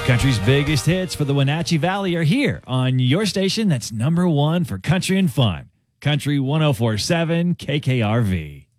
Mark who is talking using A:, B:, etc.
A: Country's biggest hits for the Wenatchee Valley are here on your station that's number one for country and fun. Country 104.7 KKRV.